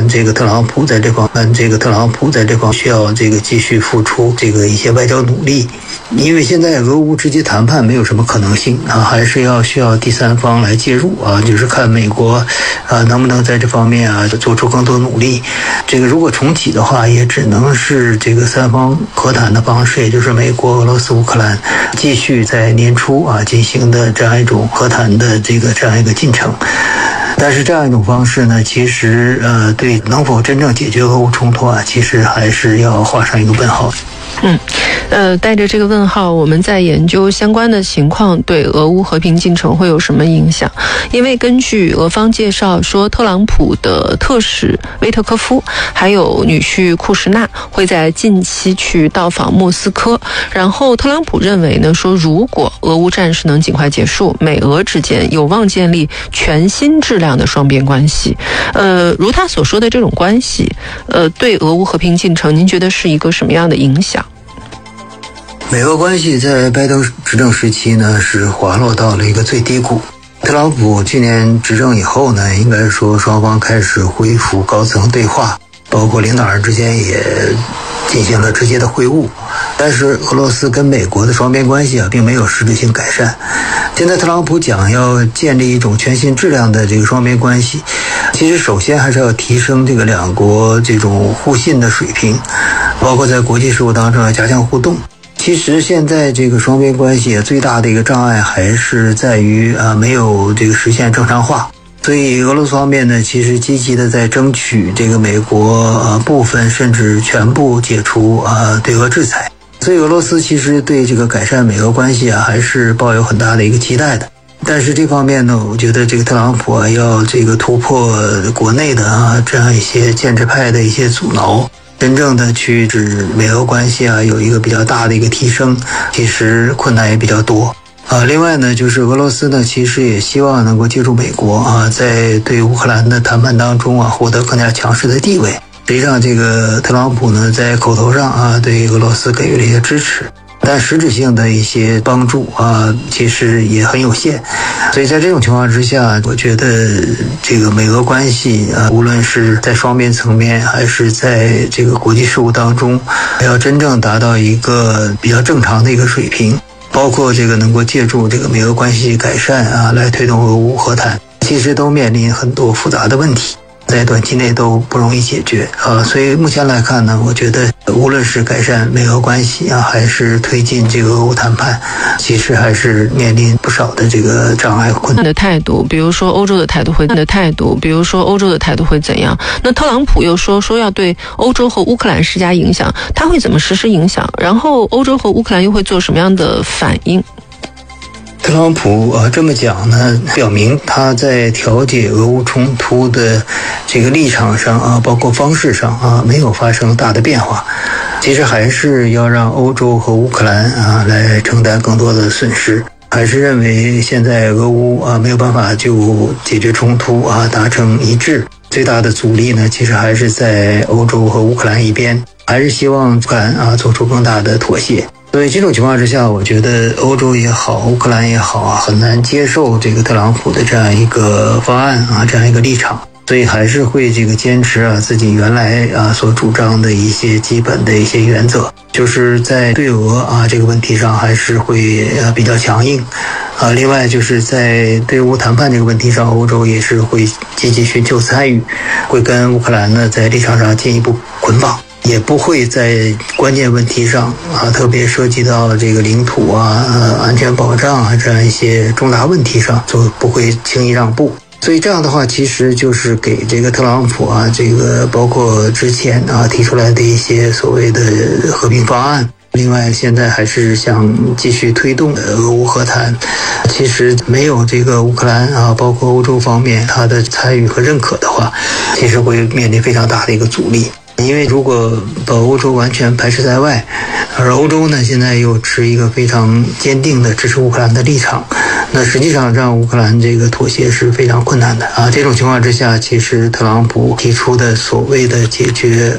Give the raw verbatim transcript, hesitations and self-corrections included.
这个特朗普在这方面，这个特朗普在这方需要这个继续付出这个一些外交努力，因为现在俄乌直接谈判没有什么可能性啊，还是要需要第三方来介入啊，就是看美国啊能不能在这方面啊做出更多努力。这个如果重启的话，也只能是这个三方和谈的方式，也就是美国、俄罗斯、乌克兰继续在年初啊进行的这样一种和谈的这个这样一个进程。但是这样一种方式呢，其实呃对能否真正解决俄乌冲突啊，其实还是要画上一个问号。 嗯，呃，带着这个问号，我们在研究相关的情况对俄乌和平进程会有什么影响？因为根据俄方介绍说，特朗普的特使威特科夫还有女婿库什纳会在近期去到访莫斯科。然后特朗普认为呢，说如果俄乌战事能尽快结束，美俄之间有望建立全新质量的双边关系。呃，如他所说的这种关系，呃，对俄乌和平进程，您觉得是一个什么样的影响？ 美俄关系在拜登执政时期呢是滑落到了一个最低谷。特朗普去年执政以后呢，应该说双方开始恢复高层对话，包括领导人之间也进行了直接的会晤。但是俄罗斯跟美国的双边关系啊，并没有实质性改善。现在特朗普讲要建立一种全新质量的这个双边关系，其实首先还是要提升这个两国这种互信的水平，包括在国际事务当中要加强互动。其实现在这个双边关系最大的一个障碍还是在于啊没有这个实现正常化，所以俄罗斯方面呢，其实积极的在争取这个美国呃部分甚至全部解除啊对俄制裁，所以俄罗斯其实对这个改善美俄关系啊还是抱有很大的一个期待的。但是这方面呢，我觉得这个特朗普啊要这个突破国内的啊这样一些建制派的一些阻挠，真正的去使美俄关系啊有一个比较大的一个提升，其实困难也比较多啊。另外呢，就是俄罗斯呢，其实也希望能够借助美国啊，在对乌克兰的谈判当中啊，获得更加强势的地位。实际上，这个特朗普呢，在口头上啊，对俄罗斯给予了一些支持，但实质性的一些帮助啊，其实也很有限。所以在这种情况之下，我觉得这个美俄关系啊，无论是在双边层面，还是在这个国际事务当中，要真正达到一个比较正常的一个水平，包括这个能够借助这个美俄关系改善啊，来推动俄乌和谈，其实都面临很多复杂的问题，在短期内都不容易解决啊。所以目前来看呢，我觉得无论是改善美俄关系啊，还是推进这个俄乌谈判，其实还是面临不少的这个障碍和困难的态度。比如说欧洲的态度会的态度，比如说欧洲的态度会怎样？那特朗普又说说要对欧洲和乌克兰施加影响，他会怎么实施影响？然后欧洲和乌克兰又会做什么样的反应？ 特朗普啊这么讲呢，表明他在调解俄乌冲突的这个立场上啊，包括方式上啊，没有发生大的变化。其实还是要让欧洲和乌克兰啊来承担更多的损失，还是认为现在俄乌啊没有办法就解决冲突啊达成一致，最大的阻力呢，其实还是在欧洲和乌克兰一边，还是希望乌克兰啊做出更大的妥协。所以这种情况之下，我觉得欧洲也好，乌克兰也好啊，很难接受这个特朗普的这样一个方案啊，这样一个立场，所以还是会这个坚持啊自己原来啊所主张的一些基本的一些原则，就是在对俄啊这个问题上还是会呃比较强硬啊。另外就是在对乌谈判这个问题上，欧洲也是会积极寻求参与，会跟乌克兰呢在立场上进一步捆绑。也不会在关键问题上啊，特别涉及到这个领土啊、呃、安全保障啊这样一些重大问题上，就不会轻易让步。所以这样的话，其实就是给这个特朗普啊，这个包括之前啊提出来的一些所谓的和平方案。另外，现在还是想继续推动俄乌和谈，其实没有这个乌克兰啊，包括欧洲方面它的参与和认可的话，其实会面临非常大的一个阻力。因为如果把欧洲完全排斥在外，而欧洲呢现在又持一个非常坚定的支持乌克兰的立场，那实际上让乌克兰这个妥协是非常困难的啊。这种情况之下，其实特朗普提出的所谓的解决